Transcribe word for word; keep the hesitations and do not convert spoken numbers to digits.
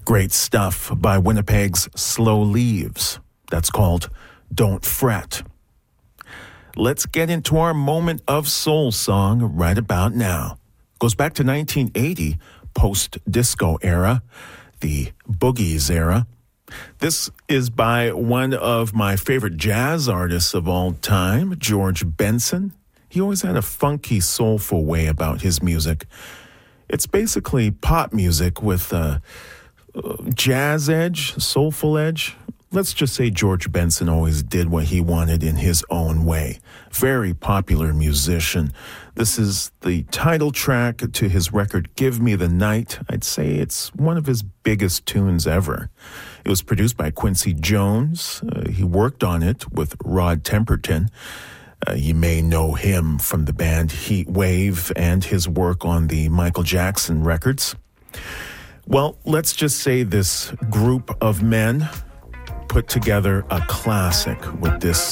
Great stuff by Winnipeg's Slow Leaves. That's called Don't Fret. Let's get into our moment of soul song right about now. Goes back to nineteen eighty, post-disco era, the boogies era. This is by one of my favorite jazz artists of all time, George Benson. He always had a funky, soulful way about his music. It's basically pop music with a jazz edge, soulful edge. Let's just say George Benson always did what he wanted in his own way. Very popular musician. This is the title track to his record, Give Me the Night. I'd say it's one of his biggest tunes ever. It was produced by Quincy Jones. Uh, he worked on it with Rod Temperton. Uh, you may know him from the band Heat Wave and his work on the Michael Jackson records. Well, let's just say this group of men put together a classic with this